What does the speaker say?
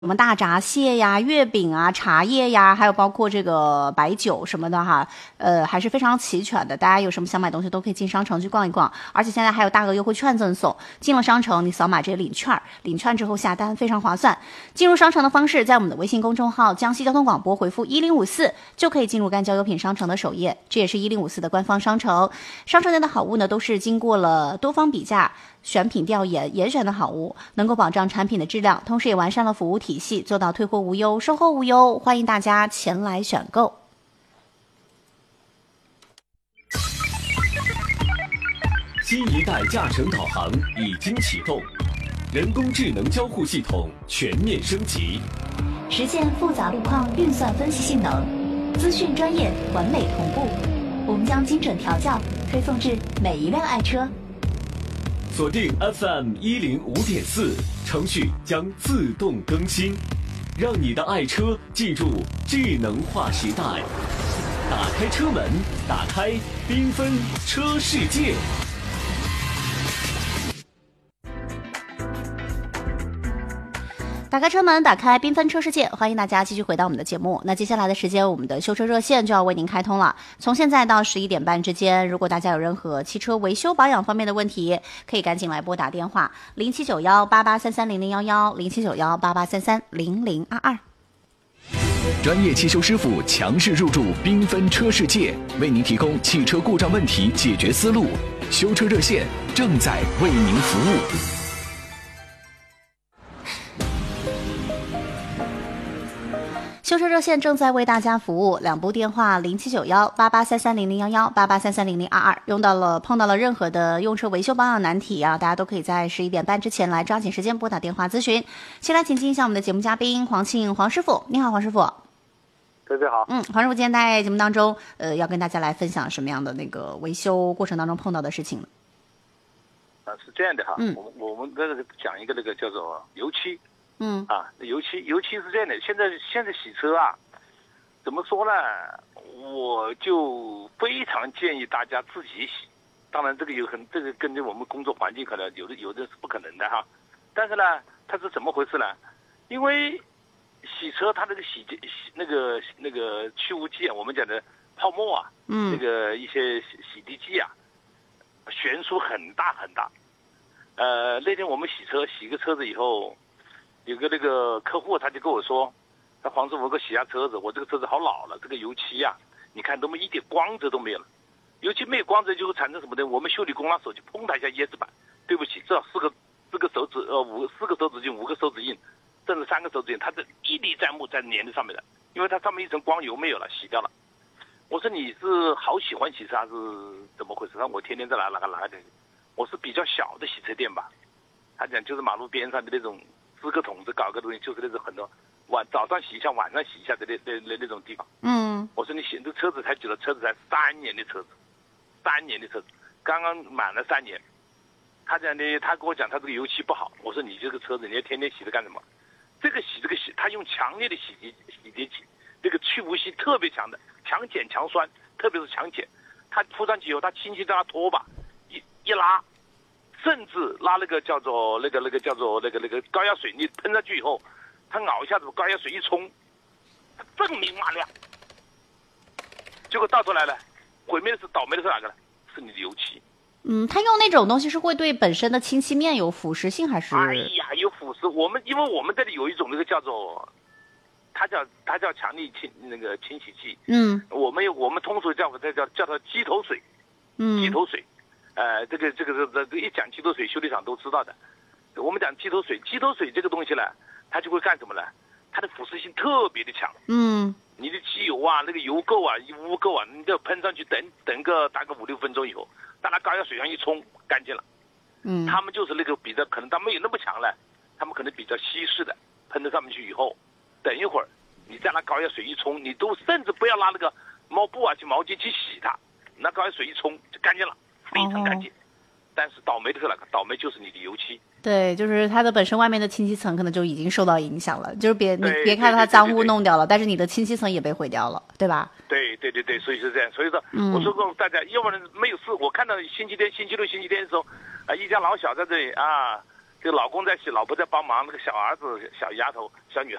什么大闸蟹呀、月饼啊、茶叶呀，还有包括这个白酒什么的哈，还是非常齐全的。大家有什么想买东西都可以进商城去逛一逛，而且现在还有大额优惠券赠送。进了商城，你扫码直接领券，领券之后下单非常划算。进入商城的方式，在我们的微信公众号江西交通广播回复1054就可以进入干交优品商城的首页，这也是1054的官方商城。商城内的好物呢，都是经过了多方比价、选品调研严选的好物，能够保障产品的质量，同时也完善了服务体系，做到退货无忧、售后无忧。欢迎大家前来选购。 新一代驾乘导航已经启动，人工智能交互系统全面升级， 实现复杂路况运算分析性能，资讯专业完美同步。我们将精准调教，推送至每一辆爱车。 锁定 FM105.4，程序将自动更新，让你的爱车进入智能化时代。打开车门，打开缤纷车世界。 打开车门，打开缤纷车世界，欢迎大家继续回到我们的节目。那接下来的时间，我们的修车热线就要为您开通了。从现在到11点半之间，如果大家有任何汽车维修保养方面的问题，可以赶紧来拨打电话079188330011，079188330022。 专业汽修师傅强势入驻缤纷车世界，为您提供汽车故障问题解决思路。修车热线正在为您服务。 修车热线正在为大家服务，两部电话079188330011，88330022。碰到了任何的用车维修保养难题啊，大家都可以在11点半之前来抓紧时间拨打电话咨询。先来请进一下我们的节目嘉宾黄庆黄师傅，你好，黄师傅。 大家好。 黄师傅今天在节目当中，要跟大家来分享什么样的那个维修过程当中碰到的事情呢？ 是这样的哈，我们这个讲一个那个叫做油漆。油漆是这样的，现在洗车啊，怎么说呢？我就非常建议大家自己洗。当然，这个跟着我们工作环境可能有的是不可能的哈。但是呢，它是怎么回事呢？因为洗车它这个那个去污剂啊，我们讲的泡沫啊，那个一些洗涤剂啊，悬殊很大很大。那天我们洗个车子以后。有个那个客户他就跟我说，他黄师傅给我洗下车子，我这个车子好老了，这个油漆啊，你看都没一点光泽都没有了，油漆没有光泽就会产生什么呢？我们修理工拿手去碰它一下椰子板，对不起，这4个手指4个手指印，5个手指印，甚至3个手指印，它这历历在目在粘在上面的，因为它上面一层光油没有了，洗掉了。我说你是好喜欢洗车还是怎么回事？我天天在哪个我是比较小的洗车店吧，他讲就是马路边上的那种。4个桶子搞个东西，就是那种很多早上洗一下，晚上洗一下的那种地方。我说你洗这车子才久了，车子才3年的车子，3年的车子，刚刚满了3年。他讲的，他跟我讲他这个油漆不好。我说你这个车子你要天天洗着干什么？这个洗，他用强烈的洗涤剂，这个去污性特别强的，强碱强酸，特别是强碱。他铺上去以后，他轻轻在那拖把，一拉。甚至拉那个叫做那个高压水，你喷上去以后，它熬一下子高压水一冲，它锃明瓦亮。结果到头来了，倒霉的是哪个呢？是你的油漆。 他用那种东西是会对本身的清漆面有腐蚀性还是？ 哎呀，有腐蚀。因为我们这里有一种那个叫做，它叫强力清洗剂。我们通俗叫它鸡头水。鸡头水。这个一讲鸡头水，修理厂都知道的。我们讲鸡头水这个东西呢，它就会干什么呢？它的腐蚀性特别的强。你的机油啊，那个油垢啊、污垢啊，你就喷上去，等个大概5-6分钟以后，把它高压水上一冲，干净了。他们就是那个比较可能它没有那么强了，他们可能比较稀释的，喷到上面去以后，等一会儿你再拿高压水一冲，你都甚至不要拿那个毛布啊、毛巾去洗它，拿高压水一冲就干净了。非常干净。但是倒霉的是哪个？倒霉就是你的油漆。 对，就是它的本身外面的清漆层可能就已经受到影响了，就是别看它脏污弄掉了，但是你的清漆层也被毁掉了，对吧？ 对，所以是这样。所以说，我说过大家，要不然没有事。我看到星期天的时候，一家老小在这里啊， 这个老公在洗，老婆在帮忙，那个小儿子、小丫头、小女孩